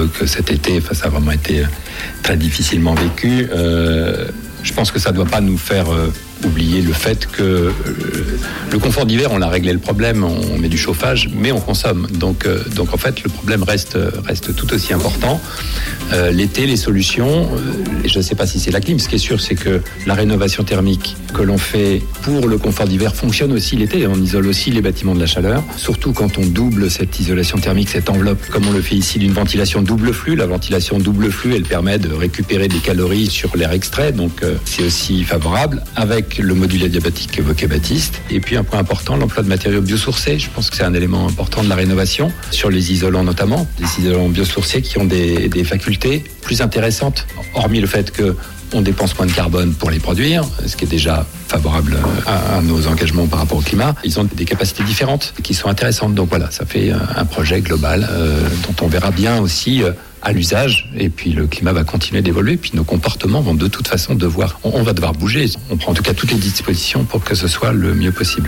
heureux que cet été, ça a vraiment été très difficilement vécu. Je pense que ça ne doit pas nous faire oublier le fait que le confort d'hiver, on a réglé le problème, on met du chauffage, mais on consomme. Donc en fait, le problème reste tout aussi important. L'été, les solutions, je ne sais pas si c'est la clim. Ce qui est sûr, c'est que la rénovation thermique que l'on fait pour le confort d'hiver fonctionne aussi l'été. On isole aussi les bâtiments de la chaleur, surtout quand on double cette isolation thermique, cette enveloppe, comme on le fait ici, d'une ventilation double flux. La ventilation double flux, elle permet de récupérer des calories sur l'air extrait, donc c'est aussi favorable, avec le module adiabatique qu'évoquait Baptiste. Et puis un point important, l'emploi de matériaux biosourcés. Je pense que c'est un élément important de la rénovation, sur les isolants notamment, des isolants biosourcés qui ont des facultés plus intéressantes, hormis le fait que on dépense moins de carbone pour les produire, ce qui est déjà favorable à nos engagements par rapport au climat. Ils ont des capacités différentes qui sont intéressantes. Donc voilà, ça fait un projet global dont on verra bien aussi à l'usage. Et puis le climat va continuer d'évoluer. Puis nos comportements vont de toute façon on va devoir bouger. On prend en tout cas toutes les dispositions pour que ce soit le mieux possible.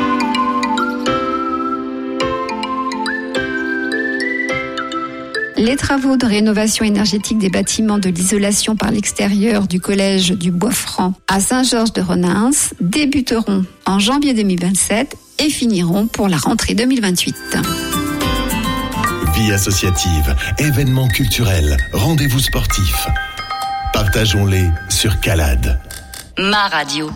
Les travaux de rénovation énergétique des bâtiments de l'isolation par l'extérieur du collège du Bois-Franc à Saint-Georges-de-Renins débuteront en janvier 2027 et finiront pour la rentrée 2028. Vie associative, événements culturels, rendez-vous sportifs. Partageons-les sur Calade. Ma radio.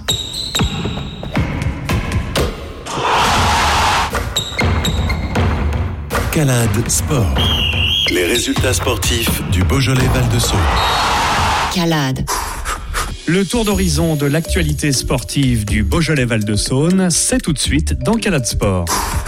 Calade Sport. Les résultats sportifs du Beaujolais Val-de-Saône. Calade. Le tour d'horizon de l'actualité sportive du Beaujolais Val-de-Saône, c'est tout de suite dans Calade Sport.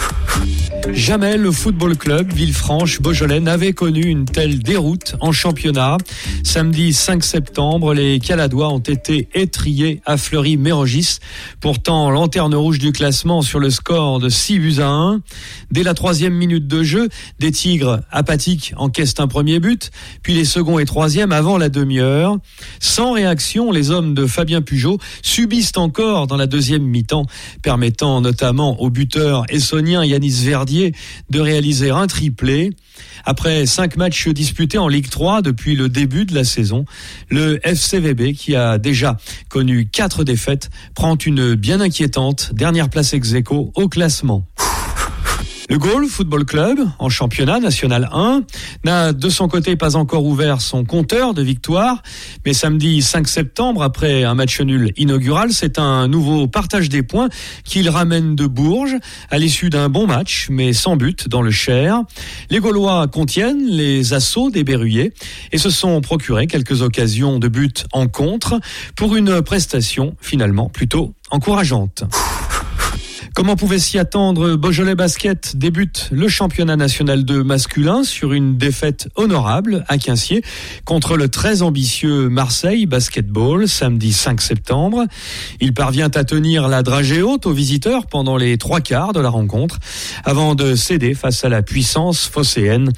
Jamais le football club Villefranche-Beaujolais n'avait connu une telle déroute en championnat. Samedi 5 septembre, les Caladois ont été étriés à Fleury-Mérogis. Pourtant, lanterne rouge du classement sur le score de 6-1. Dès la 3e minute de jeu, des Tigres apathiques encaissent un premier but, puis les seconds et troisièmes avant la demi-heure. Sans réaction, les hommes de Fabien Pujol subissent encore dans la deuxième mi-temps, permettant notamment au buteur essonien Yanis Verdier de réaliser un triplé. Après 5 matchs disputés en Ligue 3 depuis le début de la saison, le FCVB, qui a déjà connu 4 défaites, prend une bien inquiétante dernière place ex-aequo au classement. Le Gaulle Football Club, en championnat national 1, n'a de son côté pas encore ouvert son compteur de victoires, mais samedi 5 septembre, après un match nul inaugural, c'est un nouveau partage des points qu'il ramène de Bourges à l'issue d'un bon match, mais sans but dans le Cher. Les Gaulois contiennent les assauts des Berruyers et se sont procurés quelques occasions de but en contre pour une prestation finalement plutôt encourageante. Comme on pouvait s'y attendre, Beaujolais Basket débute le championnat national 2 masculin sur une défaite honorable à Quinciers contre le très ambitieux Marseille Basketball samedi 5 septembre. Il parvient à tenir la dragée haute aux visiteurs pendant les 3 quarts de la rencontre avant de céder face à la puissance phocéenne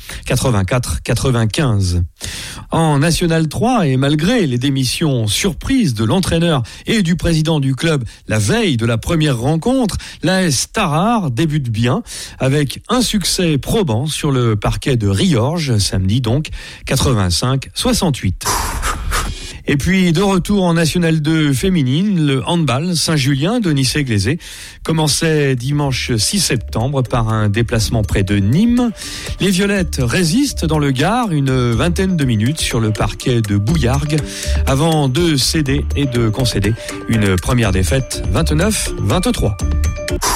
84-95. En National 3 et malgré les démissions surprises de l'entraîneur et du président du club la veille de la première rencontre, l'AS Tarare débute bien avec un succès probant sur le parquet de Riorges, samedi donc, 85-68. Et puis, de retour en National 2 féminine, le handball Saint-Julien de Nice-Glazé commençait dimanche 6 septembre par un déplacement près de Nîmes. Les Violettes résistent dans le Gard une vingtaine de minutes sur le parquet de Bouillargues avant de céder et de concéder une première défaite 29-23.